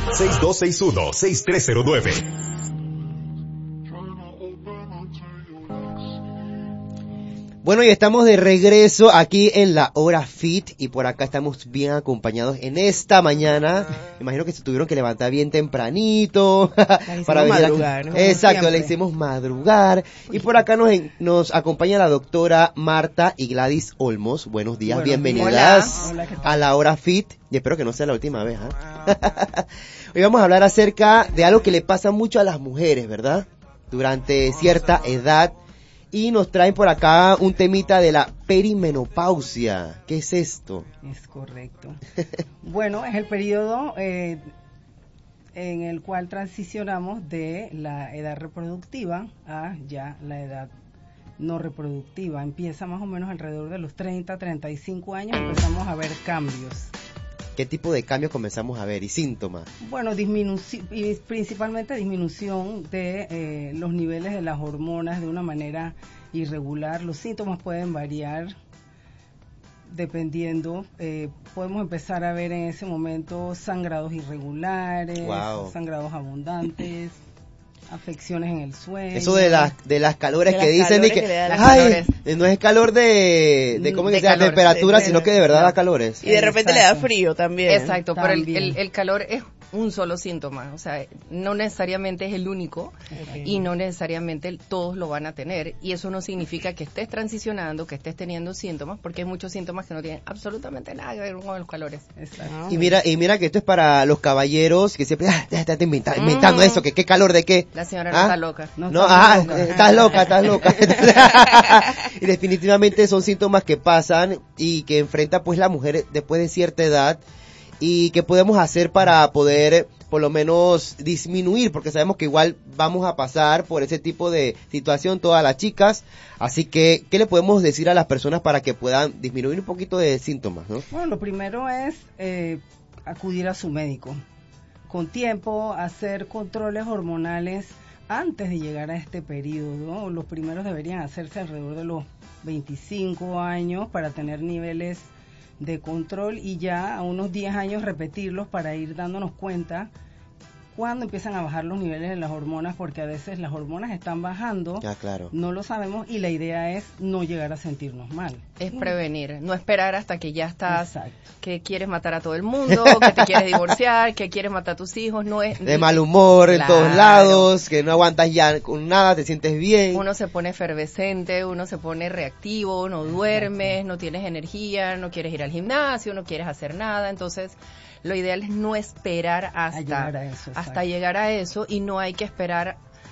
6261-6309. Bueno, y estamos de regreso aquí en la Hora Fit y por acá estamos bien acompañados en esta mañana. Me imagino que se tuvieron que levantar bien tempranito para madrugar, ¿no? Exacto, Siempre. le hicimos madrugar. Y por acá nos acompaña la doctora Marta y Gladys Olmos. Buenos días, bienvenidas hola, a la Hora Fit. Y espero que no sea la última vez. Hoy vamos a hablar acerca de algo que le pasa mucho a las mujeres, ¿verdad? Durante cierta edad. Y nos traen por acá un temita de la perimenopausia. ¿Qué es esto? Es correcto. Bueno, es el periodo en el cual transicionamos de la edad reproductiva a ya la edad no reproductiva. Empieza más o menos alrededor de los 30, 35 años, empezamos a ver cambios. ¿Qué tipo de cambios comenzamos a ver y síntomas? Bueno, principalmente disminución de los niveles de las hormonas de una manera irregular. Los síntomas pueden variar dependiendo. Podemos empezar a ver en ese momento sangrados irregulares, sangrados abundantes, afecciones en el sueño. Eso de las calores que dicen de que ay, no es calor de cómo que sea temperatura, sino que de verdad da calores. Y de repente le da frío también. Exacto, pero el calor es un solo síntoma, o sea, no necesariamente es el único y no necesariamente todos lo van a tener, y eso no significa que estés transicionando, que estés teniendo síntomas, porque hay muchos síntomas que no tienen absolutamente nada que ver con los calores. Exacto. Y mira que esto es para los caballeros que siempre estás inventando eso, que qué calor de qué. La señora no está loca. Estás loca. Y definitivamente son síntomas que pasan y que enfrenta pues la mujer después de cierta edad. Y qué podemos hacer para poder por lo menos disminuir, porque sabemos que igual vamos a pasar por ese tipo de situación todas las chicas, así que ¿qué le podemos decir a las personas para que puedan disminuir un poquito de síntomas, ¿no? Bueno, lo primero es acudir a su médico con tiempo, hacer controles hormonales antes de llegar a este periodo, ¿no? Los primeros deberían hacerse alrededor de los 25 años para tener niveles de control, y ya a unos 10 años repetirlos para ir dándonos cuenta cuando empiezan a bajar los niveles de las hormonas, porque a veces las hormonas están bajando, claro. No lo sabemos, y la idea es no llegar a sentirnos mal. Es prevenir, no esperar hasta que ya estás, exacto, que quieres matar a todo el mundo, que te quieres divorciar, que quieres matar a tus hijos, no es... De mal humor en todos lados, que no aguantas ya con nada, te sientes bien. Uno se pone efervescente, uno se pone reactivo, no duermes, no tienes energía, no quieres ir al gimnasio, no quieres hacer nada, entonces... Lo ideal es no esperar hasta llegar a eso, y no hay que esperar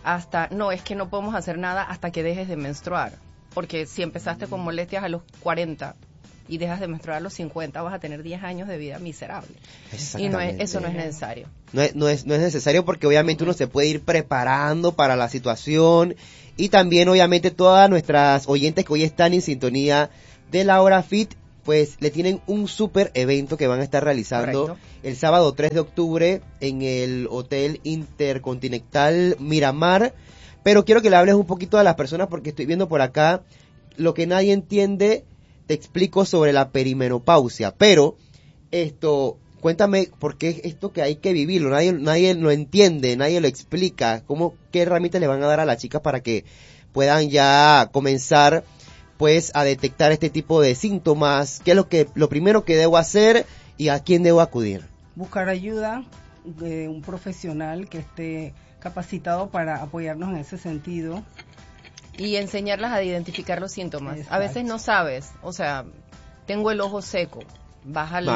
es que no podemos hacer nada hasta que dejes de menstruar, porque si empezaste con molestias a los 40 y dejas de menstruar a los 50, vas a tener 10 años de vida miserable. Y eso no es necesario. No es necesario, porque obviamente uno se puede ir preparando para la situación, y también obviamente todas nuestras oyentes que hoy están en sintonía de la Hora Fit, pues le tienen un super evento que van a estar realizando el sábado 3 de octubre en el Hotel Intercontinental Miramar. Pero quiero que le hables un poquito a las personas, porque estoy viendo por acá lo que nadie entiende. Te explico sobre la perimenopausia, pero cuéntame por qué esto que hay que vivirlo. Nadie lo entiende, nadie lo explica. ¿Qué herramientas le van a dar a las chicas para que puedan ya comenzar pues a detectar este tipo de síntomas? ¿Qué es lo primero que debo hacer y a quién debo acudir? Buscar ayuda de un profesional que esté capacitado para apoyarnos en ese sentido. Y enseñarlas a identificar los síntomas. Exacto. A veces no sabes, o sea, tengo el ojo seco. Vas al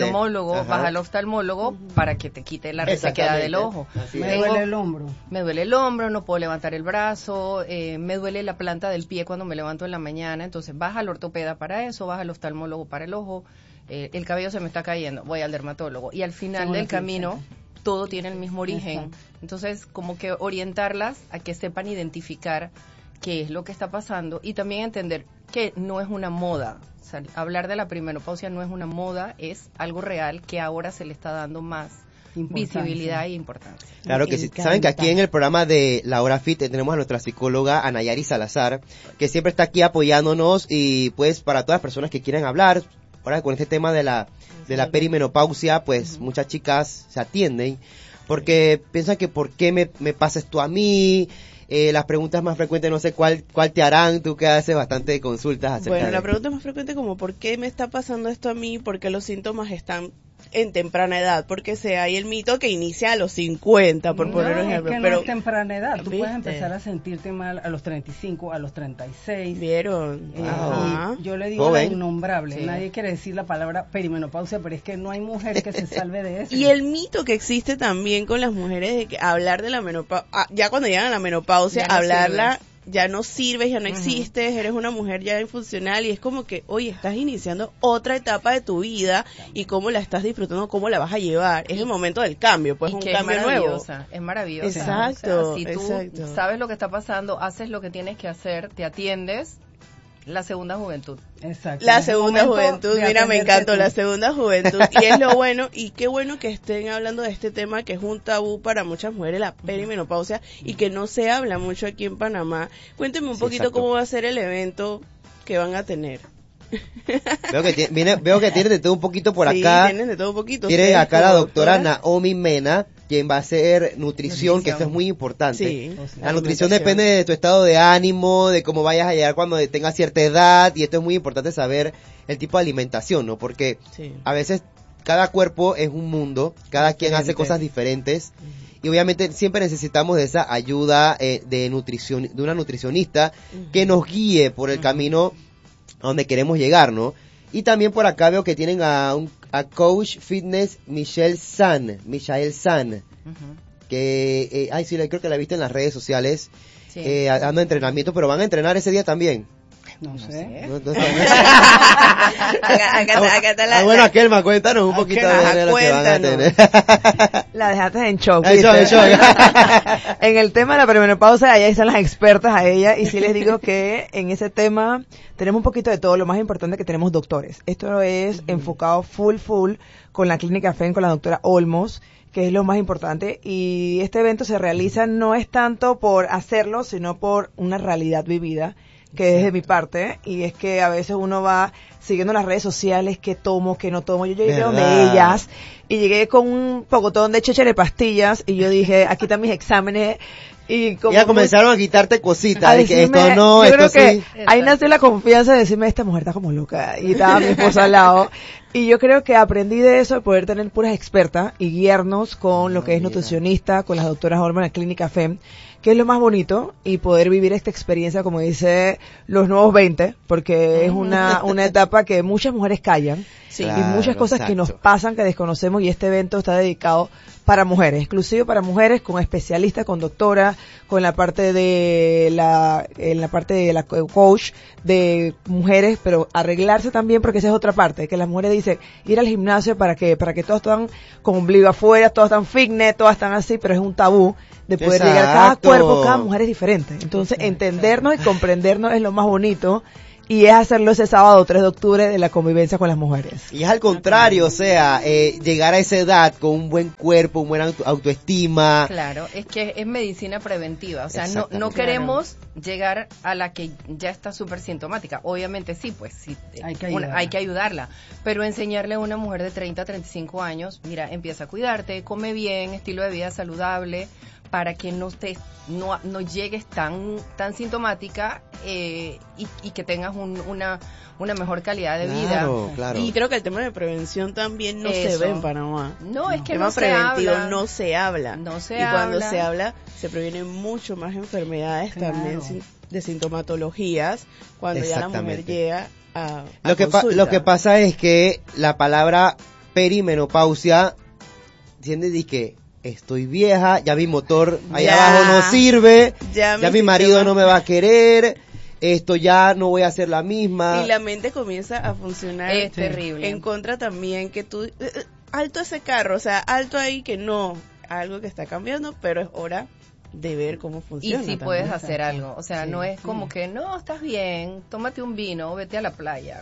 oftalmólogo para que te quite la resequedad del ojo. Me duele el hombro. Me duele el hombro, no puedo levantar el brazo, me duele la planta del pie cuando me levanto en la mañana. Entonces vas al ortopeda para eso, vas al oftalmólogo para el ojo, el cabello se me está cayendo, voy al dermatólogo. Y al final del camino todo tiene el mismo origen. Exacto. Entonces como que orientarlas a que sepan identificar qué es lo que está pasando, y también entender que no es una moda. O sea, hablar de la perimenopausia no es una moda, es algo real que ahora se le está dando más visibilidad e importancia. Claro que sí. Saben que aquí en el programa de La Hora Fit tenemos a nuestra psicóloga Anayari Salazar, que siempre está aquí apoyándonos, y pues para todas las personas que quieran hablar ahora con este tema de la perimenopausia, pues muchas chicas se atienden porque piensan que ¿por qué me pasa esto a mí? Las preguntas más frecuentes, no sé cuál te harán, tú que haces bastante consultas acerca Bueno, la de... pregunta más frecuente como ¿por qué me está pasando esto a mí? ¿Por qué los síntomas están en temprana edad? Porque hay el mito que inicia a los 50, por poner un ejemplo. Es que pero no es temprana edad, tú ¿viste? puedes empezar a sentirte mal a los 35, a los 36. ¿Vieron? Y yo le digo Joven. la innombrable, Sí. nadie quiere decir la palabra perimenopausia, pero es que no hay mujer que se salve de eso. Y el mito que existe también con las mujeres de que hablar de la menopausia, ya cuando llegan a la menopausia, Ya no hablarla, sirves. ya no sirves, ya no existes, eres una mujer ya infuncional y es como que, oye, estás iniciando otra etapa de tu vida y cómo la estás disfrutando, cómo la vas a llevar. Es el momento del cambio, pues y un que cambio es nuevo. maravillosa, es maravillosa. Exacto, O sea, si tú exacto. sabes lo que está pasando, haces lo que tienes que hacer, te atiendes, la segunda juventud. Exacto. La Es el segunda momento juventud, de mira, me atenderte encantó tú. la segunda juventud. Y es lo bueno, y qué bueno que estén hablando de este tema que es un tabú para muchas mujeres, la perimenopausia, y que no se habla mucho aquí en Panamá. Cuéntenme un Sí, poquito exacto. cómo va a ser el evento que van a tener. Veo que tienen de todo un poquito por Sí, acá. tienen de todo un poquito. Tienen Ustedes acá la como doctora doctoras. Naomi Mena, quien va a hacer nutrición, que esto es muy importante. Sí, La nutrición depende de tu estado de ánimo, de cómo vayas a llegar cuando tengas cierta edad, y esto es muy importante saber el tipo de alimentación, ¿no? Porque Sí. a veces cada cuerpo es un mundo, cada quien hace cosas diferentes, y obviamente siempre necesitamos de esa ayuda de nutrición, de una nutricionista que nos guíe por el camino a donde queremos llegar, ¿no? Y también por acá veo que tienen a Coach Fitness Michael San, que, sí, creo que la viste en las redes sociales, Sí. dando entrenamiento, pero van a entrenar ese día también. No sé. No, Acá está la... bueno, Akelma, cuéntanos un poquito de lo que van a tener. La dejaste en shock. En shock, ¿viste? en shock. En el tema de la perimenopausia, allá están las expertas a ella, y sí les digo que en ese tema tenemos un poquito de todo. Lo más importante es que tenemos doctores. Esto es enfocado full con la Clínica FEM, con la doctora Olmos, que es lo más importante, y este evento se realiza no es tanto por hacerlo, sino por una realidad vivida, que es de mi parte, y es que a veces uno va siguiendo las redes sociales, qué tomo, qué no tomo. Yo llegué donde ellas, y llegué con un pocotón de chéchere pastillas, y yo dije, aquí están mis exámenes, y como Ya comenzaron a quitarte cositas, a de que decirme, esto no, yo esto creo sí. que ahí nació la confianza de decirme, esta mujer está como loca, y estaba mi esposa al lado, y yo creo que aprendí de eso, de poder tener puras expertas y guiarnos con lo que es nutricionista, con las doctoras Olmos en la Clínica FEM, que es lo más bonito, y poder vivir esta experiencia, como dice, los nuevos 20, porque es una etapa que muchas mujeres callan, Sí. y Claro, muchas cosas que nos exacto. pasan, que desconocemos, y este evento está dedicado para mujeres, exclusivo para mujeres, con especialistas, con doctoras, con la parte de la coach de mujeres, pero arreglarse también, porque esa es otra parte, que las mujeres dicen, ir al gimnasio para que todas están con ombligo afuera, todas están fitness, todas están así, pero es un tabú de poder llegar a cada Exacto. cuerpo, cada mujer es diferente. Entonces, entendernos y comprendernos es lo más bonito, y es hacerlo ese sábado 3 de octubre de la convivencia con las mujeres. Y es al contrario, o sea, llegar a esa edad con un buen cuerpo, un buen autoestima. Claro, es que es medicina preventiva, o sea, no Exactamente. queremos llegar a la que ya está súper sintomática. Obviamente sí, pues sí, Hay que ayudarla. hay que ayudarla, pero enseñarle a una mujer de 30 a 35 años, mira, empieza a cuidarte, come bien, estilo de vida saludable, para que no llegues tan sintomática y que tengas una mejor calidad de vida. Claro. Y creo que el tema de prevención también no se Eso. ve en Panamá. No, es que El tema no se preventivo habla. no se habla. No se y cuando habla. se habla, se previenen mucho más enfermedades Claro. también de sintomatologías cuando ya la mujer Exactamente. llega a Lo que pasa es que la palabra perimenopausia, ¿entiendes? Dice que estoy vieja, ya mi motor ahí Ya. abajo no sirve, Ya ya mi mi marido sistema- no me va a querer, esto ya no voy a ser la misma. Y la mente comienza a funcionar Es terrible. en contra también que tú... alto ese carro, o sea, alto ahí que no, algo que está cambiando, pero es hora de ver cómo Y funciona. si también. puedes hacer algo, o sea, Sí, no es sí. como que, no, estás bien, tómate un vino, vete a la playa.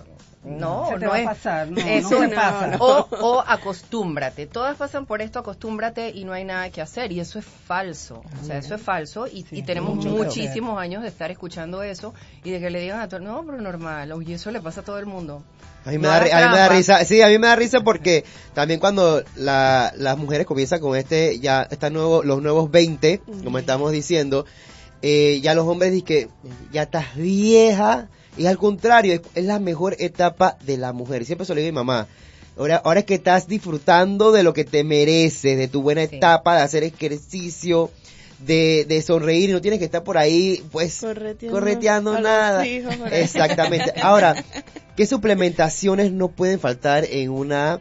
No, se te no va es. a pasar, no, Eso no se pasa. O acostúmbrate. Todas pasan por esto, acostúmbrate y no hay nada que hacer. Y eso es falso. O sea, eso es falso y tenemos muchísimos años de estar escuchando eso y de que le digan a todo, no, pero normal, oye, eso le pasa a todo el mundo. A mí me da risa, sí, a mí me da risa porque también cuando las mujeres comienzan con los nuevos 20, como estamos diciendo, ya los hombres dicen que ya estás vieja, y al contrario, es la mejor etapa de la mujer, y siempre se lo digo a mi mamá, ahora es que estás disfrutando de lo que te mereces, de tu buena etapa, de hacer ejercicio, de sonreír, y no tienes que estar por ahí, pues, correteando nada. Exactamente. Ahora, ¿qué suplementaciones no pueden faltar en una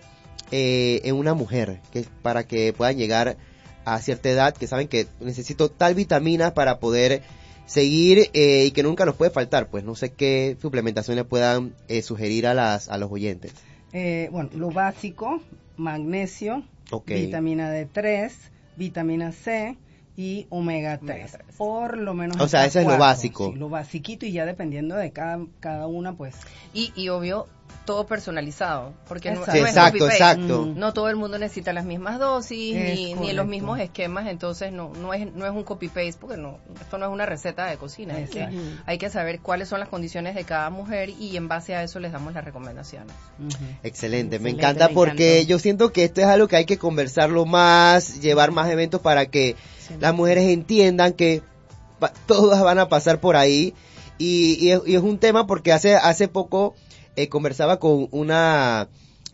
mujer para que puedan llegar a cierta edad, que saben que necesito tal vitamina para poder seguir y que nunca nos puede faltar? Pues no sé qué suplementaciones puedan sugerir a los oyentes. Bueno, lo básico, magnesio, vitamina D3, vitamina C y omega 3. Por lo menos. O sea, eso es lo básico. Sí, lo basiquito, y ya dependiendo de cada una, pues. Y obvio, todo personalizado, porque no es exacto. No todo el mundo necesita las mismas dosis ni los mismos esquemas, entonces no es un copy paste, porque esto no es una receta de cocina, es que hay que saber cuáles son las condiciones de cada mujer y en base a eso les damos las recomendaciones. Excelente, me encanta porque yo siento que esto es algo que hay que conversarlo más, llevar más eventos para que las mujeres entiendan que todas van a pasar por ahí y es un tema porque hace poco conversaba con una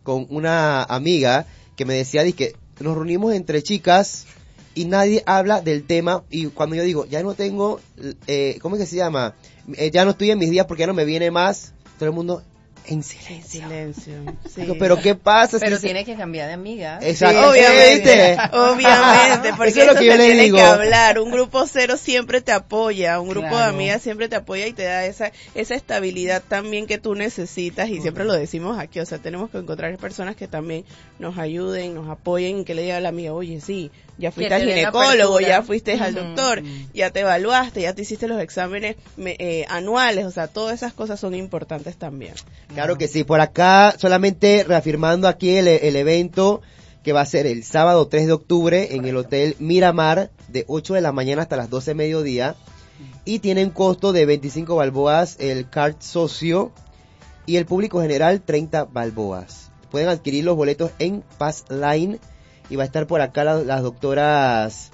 amiga que me decía que nos reunimos entre chicas y nadie habla del tema, y cuando yo digo ya no tengo ¿cómo es que se llama? Ya no estoy en mis días porque ya no me viene más, todo el mundo en silencio. Sí. Digo, pero ¿qué pasa? Pero tiene que cambiar de amiga. Exacto. Obviamente, porque eso es lo que yo le digo. Que hablar. Un grupo cero siempre te apoya, un grupo de amigas siempre te apoya y te da esa estabilidad también que tú necesitas, y siempre lo decimos aquí, o sea, tenemos que encontrar personas que también nos ayuden, nos apoyen, que le diga a la amiga, oye, sí, ya fuiste al ginecólogo, ya fuiste al doctor, ya te evaluaste, ya te hiciste los exámenes anuales, o sea, todas esas cosas son importantes también. Claro que sí, por acá solamente reafirmando aquí el evento que va a ser el sábado 3 de octubre en el Hotel Miramar de 8 de la mañana hasta las 12 de mediodía, y tiene un costo de 25 balboas el card socio y el público general 30 balboas. Pueden adquirir los boletos en Pass Line y va a estar por acá las doctoras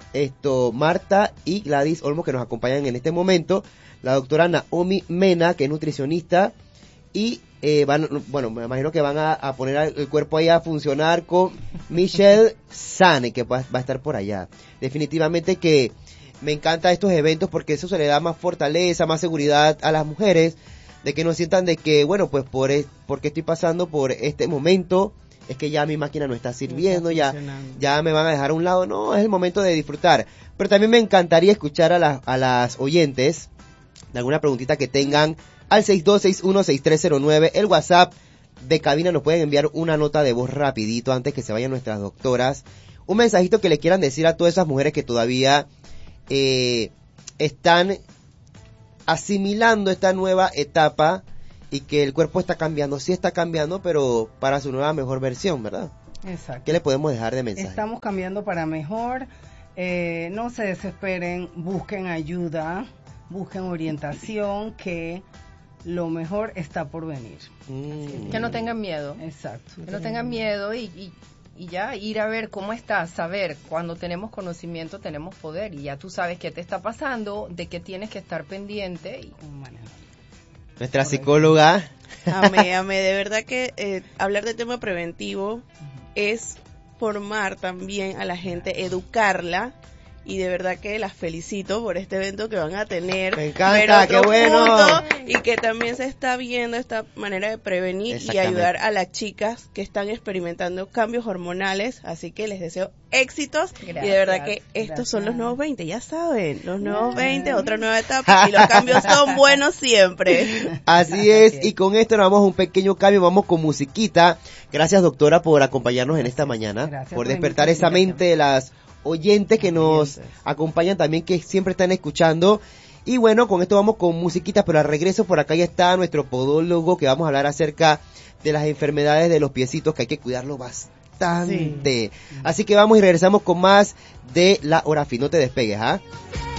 Marta y Gladys Olmos, que nos acompañan en este momento, la doctora Naomi Mena, que es nutricionista, y me imagino que van a poner el cuerpo ahí a funcionar con Michelle Sane, que va a estar por allá. Definitivamente que me encantan estos eventos porque eso se le da más fortaleza, más seguridad a las mujeres, de que no sientan de que, bueno, pues porque estoy pasando por este momento, es que ya mi máquina no está sirviendo, ya me van a dejar a un lado. No, es el momento de disfrutar. Pero también me encantaría escuchar a las oyentes de alguna preguntita que tengan al 62616309, el WhatsApp de cabina. Nos pueden enviar una nota de voz rapidito antes que se vayan nuestras doctoras, un mensajito que le quieran decir a todas esas mujeres que todavía están asimilando esta nueva etapa y que el cuerpo está cambiando. Sí está cambiando, pero para su nueva mejor versión, ¿verdad? Exacto. ¿Qué le podemos dejar de mensaje? Estamos cambiando para mejor, no se desesperen, busquen ayuda, busquen orientación, que lo mejor está por venir. Que no tengan miedo. Exacto. Que no tengan miedo y ya ir a ver cómo estás, saber, cuando tenemos conocimiento tenemos poder, y ya tú sabes qué te está pasando, de qué tienes que estar pendiente. Nuestra psicóloga. Amé, de verdad que hablar de tema preventivo es formar también a la gente, educarla, y de verdad que las felicito por este evento que van a tener. Me encanta, qué bueno. Y que también se está viendo esta manera de prevenir y ayudar a las chicas que están experimentando cambios hormonales, así que les deseo éxitos. Gracias, y de verdad que estos son los nuevos 20, ya saben, los nuevos 20, otra nueva etapa, y los cambios son buenos siempre. Así es, y con esto nos vamos a un pequeño cambio, vamos con musiquita. Gracias, doctora, por acompañarnos en esta mañana, por despertar esa mente de las oyentes que nos acompañan también, que siempre están escuchando. Y bueno, con esto vamos con musiquita, pero al regreso por acá ya está nuestro podólogo, que vamos a hablar acerca de las enfermedades de los piecitos, que hay que cuidarlo bastante. Sí. Así que vamos y regresamos con más de La Hora Fit. No te despegues, ¿ah?